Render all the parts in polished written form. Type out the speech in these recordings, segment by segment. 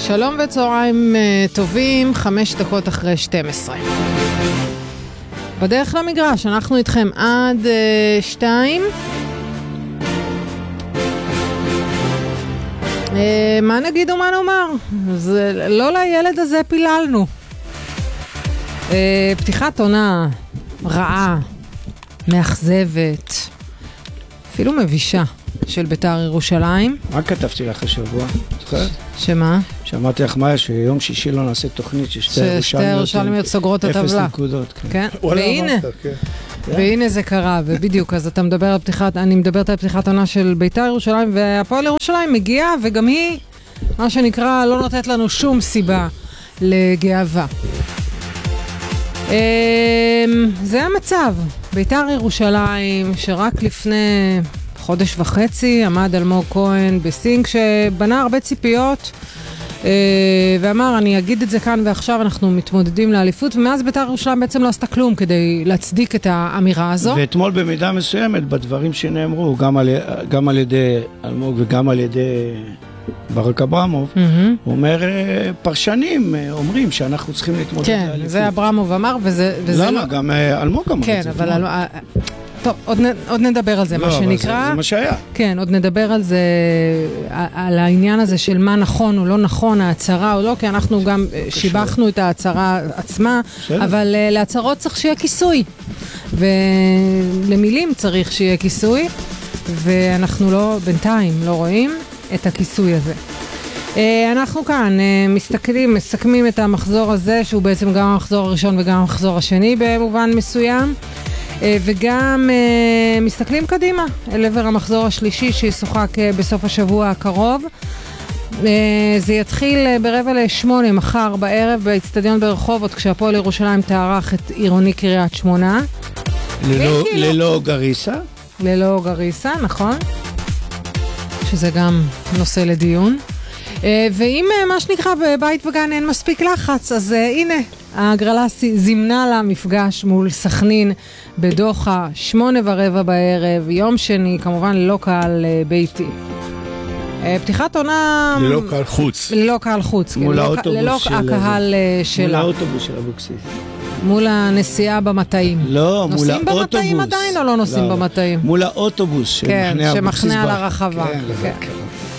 שלום וצהריים טובים, 5 דקות אחרי 12. בדרך למגרש, אנחנו איתכם עד 2. מה נגיד ומה נאמר? זה לא לילד הזה פיללנו. פתיחת עונה רעה, מאכזבת, אפילו מבישה של בית"ר ירושלים. מה כתבתי לך השבוע? זוכרת? שמה? שאמרתי לך מה, שיום שישי לא נעשה תוכנית ששתי ירושלמיות סוגרות את הטבלה. 0 נקודות. כן. והנה זה קרה, ובדיוק, אז אתה מדבר על אני מדברת על פתיחת עונה של בית"ר ירושלים, והפועל ירושלים מגיעה, וגם היא, מה שנקרא, לא נותנת לנו שום סיבה לגאווה. זה המצב. בית"ר ירושלים, שרק לפני חודש וחצי עמד אלמוג כהן בסינג שבנה הרבה ציפיות ואמר, אני אגיד את זה כאן ועכשיו, אנחנו מתמודדים לאליפות, ומאז בית"ר ירושלים בעצם לא עשתה כלום כדי להצדיק את האמירה הזו. ואתמול במידה מסוימת בדברים שנאמרו, גם על ידי אלמוג וגם על ידי ברק אברמוב, הוא אומר, פרשנים אומרים שאנחנו צריכים להתמודד לאליפות. כן, זה אברמוב אמר, וזה למה? גם אלמוג אמר את זה. כן, אבל טוב, עוד נדבר על זה, מה שנקרא. זה מה שהיה. כן, עוד נדבר על זה, על העניין הזה של מה נכון או לא נכון, ההצהרה או לא, כי אנחנו גם שיבחנו את ההצהרה עצמה, אבל להצהרות צריך שיהיה כיסוי, ולמילים צריך שיהיה כיסוי, ואנחנו לא, בינתיים, לא רואים את הכיסוי הזה. אנחנו כאן מסכמים את המחזור הזה, שהוא בעצם גם המחזור הראשון וגם המחזור השני במובן מסוים, וגם מסתכלים קדימה אל עבר המחזור השלישי שישוחק בסוף השבוע הקרוב. זה יתחיל ב7:45 מחר בערב באצטדיון ברחובות, כשהפועל ירושלים תארח את עירוני קריית שמונה. ללא גריסה? ללא גריסה, נכון. שזה גם נושא לדיון. ואם מה שנקרא בבית וגן אין מספיק לחץ, אז הנה, ההגרלה זימנה לה מפגש מול סכנין בדוחה, 8:15 בערב, יום שני, כמובן ללא קהל ביתי. פתיחת עונה... ללא קהל חוץ. ללא קהל חוץ, מול האוטובוס ללא הקהל שלה. מול האוטובוס של אבוקסיס. מול הנסיעה במטעים. לא, מול האוטובוס. נוסעים במטעים עדיין או לא נוסעים במטעים? מול האוטובוס של מחנה אבוקסיס. כן, שמחנה על הרחבה. כן.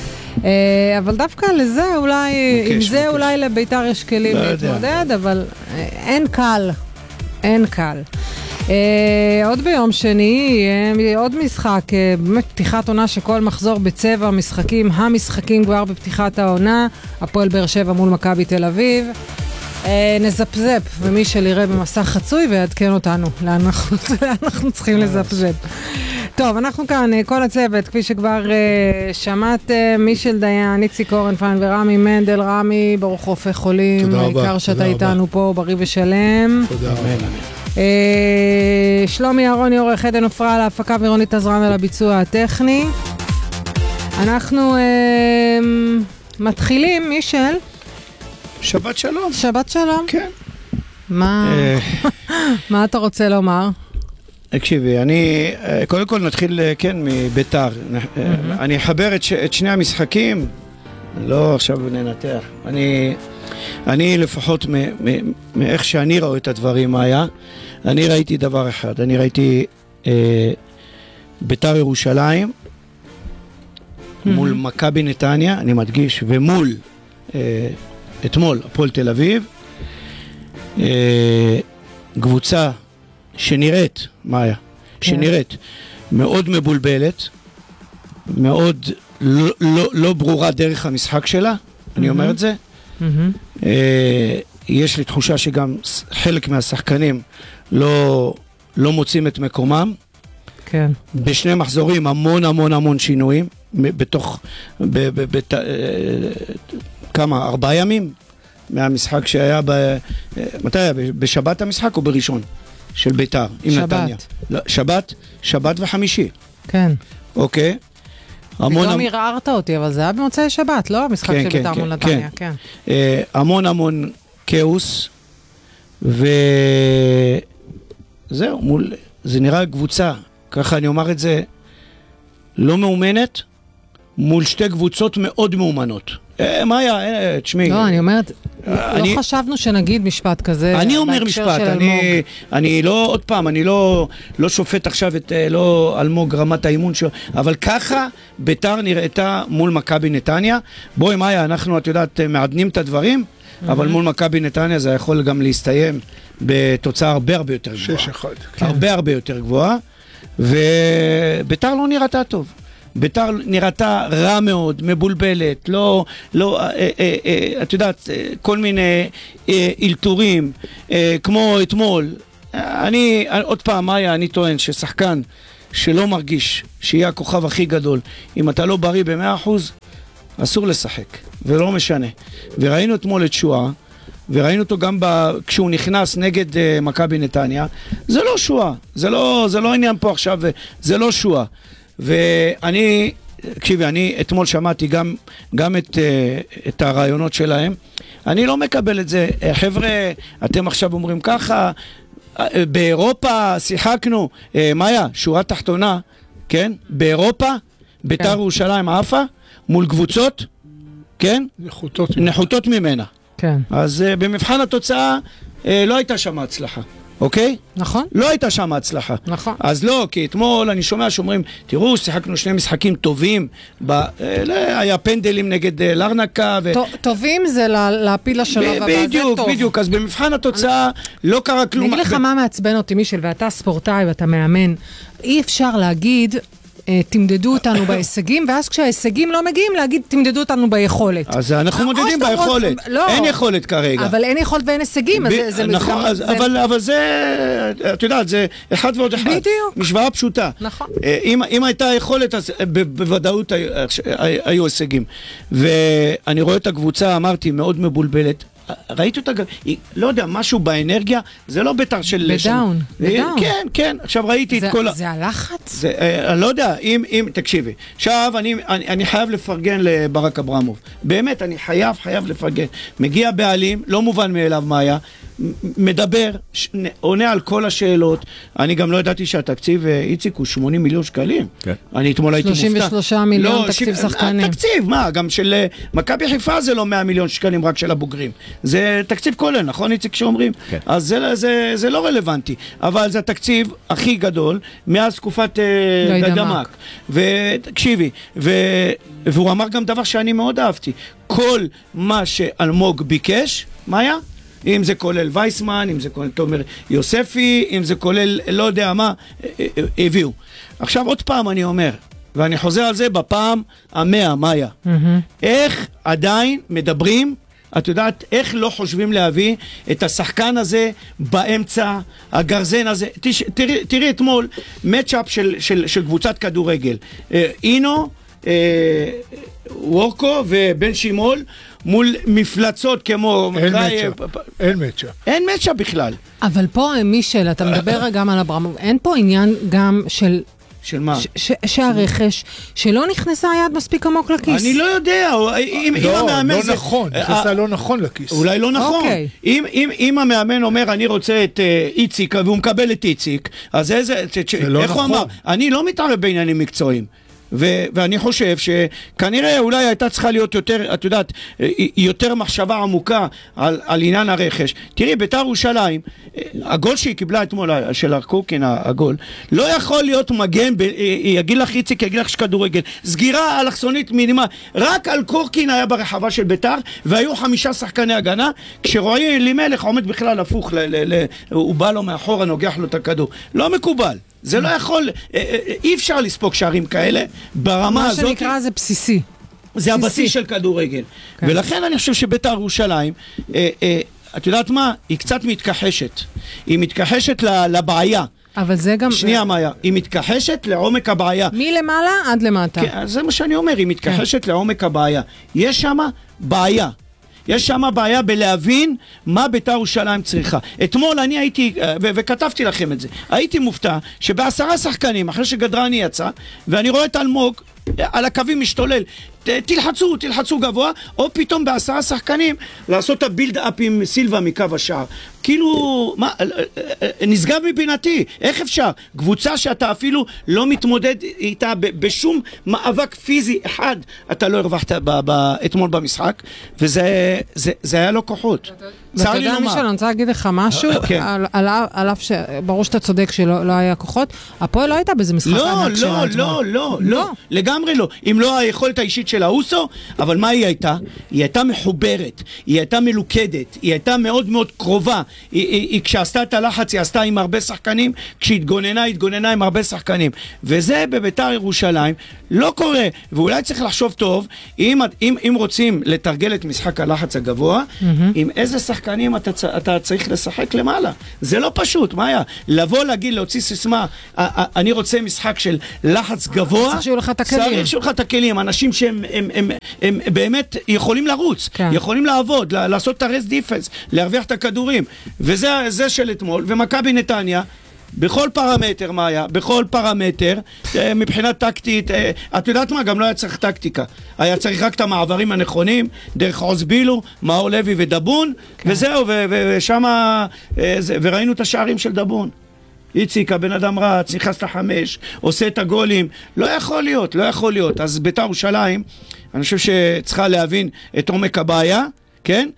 אבל דווקא לזה אולי, עם זה אולי לביתר יש כלים להתמודד, אבל אין קל. עוד ביום שני, עוד משחק, באמת פתיחת עונה שכל מחזור בצבע, המשחקים כבר בפתיחת העונה, הפועל באר שבע מול מכבי תל אביב. נזפזפ, ומי יראה במסך חצוי ויעדכן אותנו לאן אנחנו צריכים לזפזפ. טוב, אנחנו כאן, כל הצוות, כפי שכבר שמעת, מישל דיין, איציק אורנפיין ורמי מנדל. רמי, ברוך רופא חולים, העיקר שאתה איתנו פה, בריא ושלם. תודה רבה. שלומי אהרוני, עורך עדן עופרה, להפקה ורונית עזרם לביצוע הטכני. אנחנו מתחילים, מישל. שבת שלום. שבת שלום. כן. מה אתה רוצה לומר? תקשיבי, אני קודם כל נתחיל כן מביתר. אני אחבר את שני המשחקים, לא עכשיו ננתח. אני לפחות מאיך שאני רואה את הדברים היה, אני ראיתי דבר אחד, אני ראיתי ביתר ירושלים מול מכבי נתניה, אני מדגיש, ומול אתמול הפועל תל אביב, קבוצה שנראית, מאיה, שנראית מאוד מבולבלת, מאוד לא ברורה דרך המשחק שלה, אני אומר את זה. יש לי תחושה שגם חלק מהשחקנים לא מוצאים את מקומם. כן. בשני מחזורים המון שינויים, בתוך כמה, 4 ימים מהמשחק שהיה מתי היה? בשבת המשחק או בראשון? של ביתר, עם נתניה. שבת וחמישי. כן. אוקיי. פתאום הרערת אותי, אבל זה היה במוצאי שבת, לא? המשחק של ביתר מול נתניה, כן. המון כאוס, וזהו, זה נראה קבוצה, ככה אני אומר את זה, לא מאומנת, מול שתי קבוצות מאוד מאומנות. מה היה? תשמעי. לא, אני אומרת, לא חשבנו שנגיד משפט כזה. אני אומר משפט, אני לא, עוד פעם, אני לא שופט עכשיו את לא אלמוג רמת האימון שלו, אבל ככה ביתר נראיתה מול מכבי נתניה. בואי מאיה, אנחנו, את יודעת, מעדנים את הדברים, אבל מול מכבי נתניה זה יכול גם להסתיים בתוצאה הרבה יותר גבוהה. 6-1. הרבה יותר גבוהה, וביתר לא נראתה טוב. ביתר נראתה רע מאוד, מבולבלת, את יודעת, כל מיני אילתורים, כמו אתמול. עוד פעם, מאיה, אני טוען ששחקן שלא מרגיש שיהיה הכוכב הכי גדול, אם אתה לא בריא ב100%, אסור לשחק, ולא משנה. וראינו אתמול את שואה, וראינו אותו גם כשהוא נכנס נגד מכבי נתניה. זה לא שואה, זה לא עניין פה עכשיו, זה לא שואה. ואני, תקשיבי, אני אתמול שמעתי גם את הרעיונות שלהם. אני לא מקבל את זה. חבר'ה, אתם עכשיו אומרים ככה, באירופה שיחקנו, מאיה, שורה תחתונה, כן? באירופה, ביתר ירושלים עפה, מול קבוצות, כן? נחותות ממנה. כן. אז במבחן התוצאה לא הייתה שם הצלחה. אוקיי? נכון. לא הייתה שם הצלחה. נכון. אז לא, כי אתמול אני שומע שאומרים, תראו, שיחקנו שני משחקים טובים, היה פנדלים נגד לרנקה. טובים זה להפיל לשלב הבא, זה טוב. בדיוק, אז במבחן התוצאה לא קרה כלום. אני אגיד לך מה מעצבן אותי, מישל, ואתה ספורטאי ואתה מאמן, אי אפשר להגיד, תמדדו אותנו בהישגים, ואז כשההישגים לא מגיעים, להגיד, תמדדו אותנו ביכולת. אז אנחנו מודדים ביכולת. אין יכולת כרגע. אבל אין יכולת ואין הישגים, אז נכון, אבל זה, את יודעת, זה אחד ועוד אחד. בדיוק. משוואה פשוטה. נכון. אם הייתה יכולת, אז בוודאות היו הישגים. ואני רואה את הקבוצה, אמרתי, מאוד מבולבלת. ראיתי אותה, לא יודע, משהו באנרגיה, זה לא ביתר של... בדאון. כן, עכשיו ראיתי את כל... זה הלחץ? אני לא יודע, תקשיבי, עכשיו אני חייב לפרגן לברק אברמוב, באמת, אני חייב לפרגן, מגיע בעלים, לא מובן מאליו מה היה, מדבר, עונה על כל השאלות. אני גם לא ידעתי שהתקציב, איציק, הוא 80 מיליון שקלים. כן. אני אתמול הייתי מופתע. 33 מיליון תקציב שחקנים. תקציב, מה? גם של מכבי חיפה זה לא 100 מיליון שקלים רק של הבוגרים. זה תקציב כולל, נכון איציק שאומרים? כן. אז זה לא רלוונטי. אבל זה התקציב הכי גדול מאז תקופת גיידמק. ותקשיבי, והוא אמר גם דבר שאני מאוד אהבתי. כל מה שאלמוג ביקש, מה היה? אם זה כולל וייסמן, אם זה כולל תומר יוספי, אם זה כולל לא יודע מה, הביאו. עכשיו עוד פעם אני אומר, ואני חוזר על זה בפעם 100, מאיה. איך עדיין מדברים, את יודעת, איך לא חושבים להביא את השחקן הזה באמצע, הגרזן הזה. תראי אתמול, מצ'אפ של קבוצת כדורגל. אינו, וורקו ובן שימול, מול מפלצות כמו... אין מצ'אפ בכלל. אבל פה, מישל, אתה מדבר גם על אברמוב, אין פה עניין גם של... של מה? שהרכש, שלא נכנסה היד מספיק עמוק לכיס. אני לא יודע, לא נכון, נכנסה לא נכון לכיס. אולי לא נכון. אם המאמן אומר, אני רוצה את איציק, והוא מקבל את איציק, אז איך הוא אמר? אני לא מתערב בעניינים מקצועיים. ואני חושב שכנראה אולי הייתה צריכה להיות יותר, את יודעת, יותר מחשבה עמוקה על עניין הרכש. תראי, ביתר ירושלים, הגול שהיא קיבלה אתמול של הקורקין, הגול, לא יכול להיות מגן, יגיד לך איציק, יגיד לך שכדורגל, סגירה אלכסונית מינימה, רק על קורקין היה ברחבה של ביתר, והיו 5 שחקני הגנה, כשרועי אלימלך עומד בכלל הפוך, הוא בא לו מאחורה, נוגח לו את הכדור. לא מקובל. זה לא יכול, אי אפשר לספוק שערים כאלה ברמה הזאת. מה שנקרא זה בסיסי. זה הבסיס של כדורגל. ולכן אני חושב שביתר ירושלים, את יודעת מה? היא קצת מתכחשת. היא מתכחשת לבעיה. אבל זה גם... שנייה מאיה, היא מתכחשת לעומק הבעיה. מלמעלה עד למטה. כן, זה מה שאני אומר, היא מתכחשת לעומק הבעיה. יש שם בעיה. יש שם בעיה בלהבין מה ביתר ירושלים צריכה. אתמול אני הייתי, וכתבתי לכם את זה, הייתי מופתע שב10 שחקנים, אחרי שגדרני יצא, ואני רואה את אלמוג על הקווים משתולל. תלחצו גבוה, או פתאום ב10 שחקנים לעשות את הבילד-אפ עם סילבה מקו השער. כאילו, מה, נסגר מבינתי, איך אפשר? קבוצה שאתה אפילו לא מתמודד איתה בשום מאבק פיזי אחד, אתה לא הרווחת אתמול במשחק, וזה היה לא כוחות. ואתה יודע מישהו, אני רוצה להגיד לך משהו, על אף שברור שאתה צודק שלא היה כוחות, הפועל לא הייתה בזה משחק ענק שלה אתמול. לא, לגמרי לא. אם לא היכולת האישית של האוסו, אבל מה היא הייתה? היא הייתה מחוברת, היא הייתה מלוכדת, היא הייתה מאוד מאוד קרובה. היא כשעשתה את הלחץ, היא עשתה עם הרבה שחקנים, כשהתגוננה עם הרבה שחקנים. וזה בביתר ירושלים לא קורה, ואולי צריך לחשוב טוב, אם רוצים לתרגל את משחק הלחץ הגבוה, עם איזה שחקנים אתה צריך לשחק למעלה. זה לא פשוט, מה היה? לבוא להגיד, להוציא סיסמה, אני רוצה משחק של לחץ גבוה, צריך שיהיו לך את הכלים. צריך שיהיו לך את הכלים, אנשים שהם באמת יכולים לרוץ, יכולים לעבוד, לעשות את הרס דיפנס, להרוויח את הכדורים, וזה של אתמול, ומכבי נתניה, בכל פרמטר, מה היה? בכל פרמטר, מבחינת טקטית, את יודעת מה? גם לא היה צריך טקטיקה. היה צריך רק את המעברים הנכונים, דרך עוז בילו, מאור לוי ודבון, וזהו, ושם, וראינו את השערים של דבון. איציק, הבן אדם רץ, נכנס לחמש, עושה את הגולים, לא יכול להיות. אז בית"ר ירושלים, אני חושב שצריכה להבין את עומק הבעיה, כן?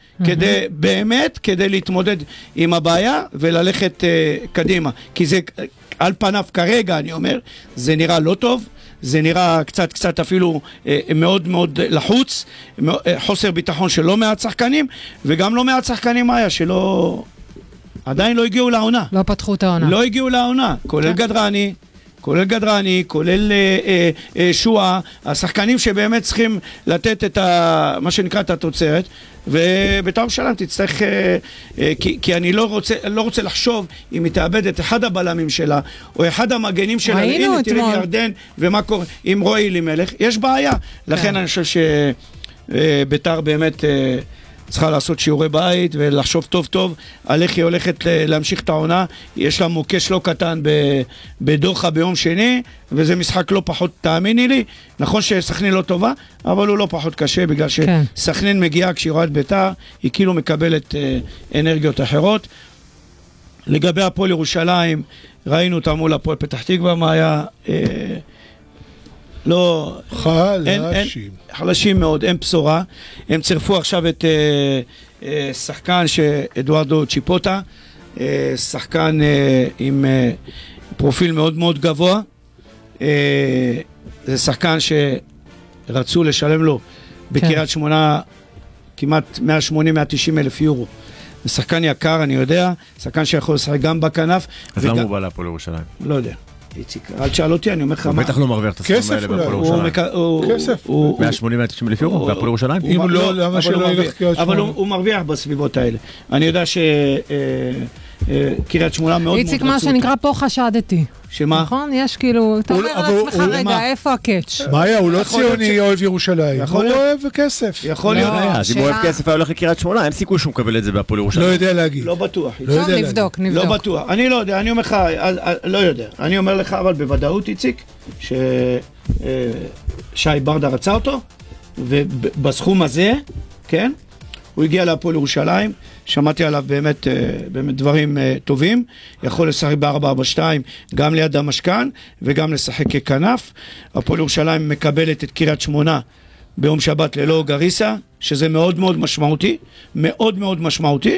כדי להתמודד עם הבעיה וללכת קדימה. כי זה, על פניו כרגע, אני אומר, זה נראה לא טוב, זה נראה קצת אפילו מאוד מאוד לחוץ, חוסר ביטחון של לא מעט שחקנים, וגם לא מעט שחקנים היה עדיין לא הגיעו לעונה. לא פתחו את העונה. לא הגיעו לעונה, כולל גדרני, כולל שואה, השחקנים שבאמת צריכים לתת את מה שנקרא את התוצרת, ובית"ר ירושלים תצטרך, כי אני לא רוצה לחשוב אם היא תאבד את אחד הבלמים שלה, או אחד המגנים שלה, הנה תראי ירדן, ומה קורה, עם רועי אלימלך, יש בעיה. לכן אני חושב שבית"ר באמת צריכה לעשות שיעורי בית ולחשוב טוב על איך היא הולכת להמשיך את העונה. יש לה מוקש לא קטן בדוחה ביום שני, וזה משחק לא פחות, תאמיני לי. נכון שסכנין לא טובה, אבל הוא לא פחות קשה, בגלל שסכנין מגיעה כשהיא רואה את בית"ר, היא כאילו מקבלת אנרגיות אחרות. לגבי הפועל ירושלים, ראינו אותה מול הפועל פתח תקווה, מה היה לא... חלשים מאוד, אין בשורה. הם צירפו עכשיו את שחקן אדוארדו צ'יפוטה, שחקן עם פרופיל מאוד מאוד גבוה. זה שחקן שרצו לשלם לו בקריית שמונה כמעט 180-190 אלף יורו. זה שחקן יקר, אני יודע, שחקן שיכול לשחק גם בכנף. אז למה הוא בא להפועל ירושלים? לא יודע. איציק, אל תשאל אותי, אני אומר לך מה. הוא בטח לא מרוויח את הסכום האלה בהפועל ירושלים. כסף. 180-190 אלף יורו בהפועל ירושלים? אם הוא לא, למה שלא ילך קריית שמונה? אבל הוא מרוויח בסביבות האלה. אני יודע שקריית שמונה מאוד מאוד רצו. איציק, מה שנקרא פה חשדתי. שמה? נכון? יש כאילו, אתה אומר לעצמך רגע, איפה הקאץ'? מאיה, הוא לא ציוני אוהב ירושלים, הוא אוהב כסף. יכול להיות. אז אם הוא אוהב כסף, היה הולך לקריית שמונה, אין סיכוי שהוא מקבל את זה בהפועל ירושלים. לא יודע להגיד. לא בטוח. טוב, נבדוק. לא בטוח. אני לא יודע, אני אומר לך, לא יודע. אני אומר לך, אבל בוודאות, איציק, ששי ברדה רצה אותו, ובסכום הזה, כן? הוא הגיע להפועל ירושלים, שמעתי עליו באמת דברים טובים, יכול לשחק ב-4-4-2 גם ליד המשכן וגם לשחק ככנף. הפועל ירושלים מקבלת את קריית שמונה ביום שבת ללא גריסה, שזה מאוד מאוד משמעותי, מאוד מאוד משמעותי,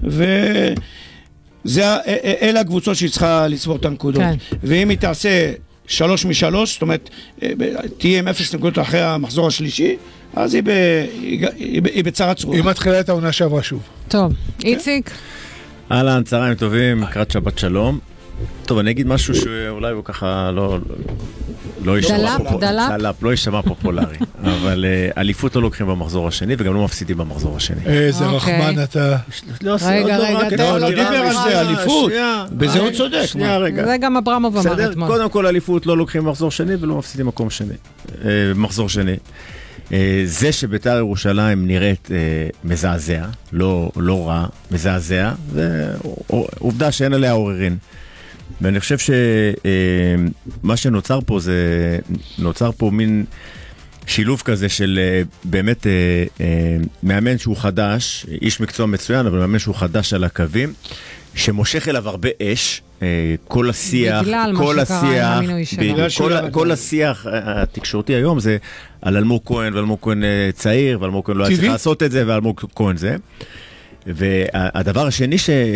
אלה הקבוצות שהיא צריכה לצבור את הנקודות. ואם היא תעשה 3 מ-3, זאת אומרת, תהיה עם 0 נקודות אחרי המחזור השלישי, אז היא בצרת צרורה. היא מתחילה את העונה שעברה שוב. טוב, איציק. אהלן, צהריים טובים, לקראת שבת שלום. טוב, אני אגיד משהו שאולי הוא ככה לא יישמע פופולרי, אבל אליפות לא לוקחים במחזור השני, וגם לא מפסידים במחזור השני. איזה רחמן אתה. רגע, לא דיבר על זה, אליפות. בזה הוא צודק. זה גם אברמוב אמר אתמול. קודם כל, אליפות לא לוקחים במחזור שני, ולא מפסידים מקום שני. מחזור שני. זה שבית"ר ירושלים נראית מזעזע, לא רע, מזעזע, זה עובדה שאין עליה עוררין. ואני חושב שמה שנוצר פה זה, נוצר פה מין שילוב כזה של באמת מאמן שהוא חדש, איש מקצוע מצוין, אבל מאמן שהוא חדש על הקווים, שמושך אליו הרבה אש, כל השיח, כל השיח התקשורתי היום זה על אלמוג כהן, ואלמוג כהן צעיר, ואלמוג כהן לא היה צריך לעשות את זה, ואלמוג כהן זה. והדבר השני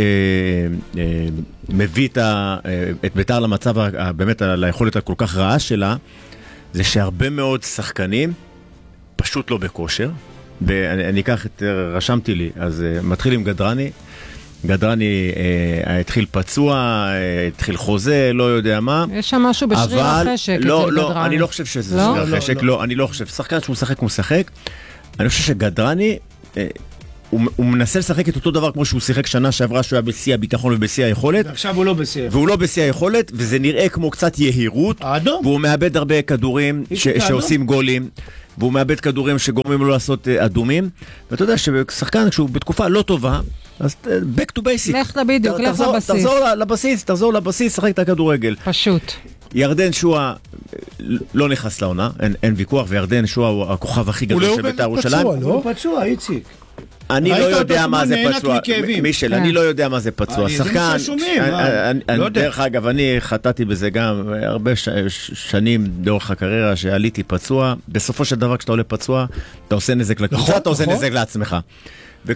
שמביא את בית"ר למצב, באמת ליכולת הכל כך רעה שלה, זה שהרבה מאוד שחקנים פשוט לא בכושר, ואני אקח רשמתי לי, אז מתחיל עם גדרני התחיל פצוע, התחיל חוזה, לא יודע מה. יש שם משהו בשריר החשק אצל גדרני. לא, אני לא חושב שזה שריר החשק, לא, אני לא חושב. שחקן שהוא משחק, הוא משחק. אני חושב שגדרני, הוא מנסה לשחק את אותו דבר כמו שהוא שיחק שנה שעברה, שהוא היה בשיא הביטחון ובשיא היכולת. ועכשיו הוא לא בשיא. והוא לא בשיא היכולת, וזה נראה כמו קצת יהירות. והוא מאבד הרבה כדורים שעושים גולים. והוא מאבד כדורים שגורמים לו לעשות אדומים. ואתה יודע ששחקן, כשהוא בתקופה לא טובה, אז back to basic. לך בדיוק, לך לבסיס. תחזור לבסיס, שחק את הכדורגל. פשוט. ירדן שועה לא נכנס לעונה, אין ויכוח, וירדן שועה הוא הכוכב הכי גדול של בית"ר ירושלים. הוא פצוע, איציק. אני לא יודע מה זה פצוע, מישל, אני לא יודע מה זה פצוע. שחקן, דרך אגב, אני חטאתי בזה גם הרבה שנים דורך הקריירה שעליתי פצוע. בסופו של דבר כשאתה עולה פצוע, אתה עושה נזק לקבוצה, אתה עושה נזק לעצמך.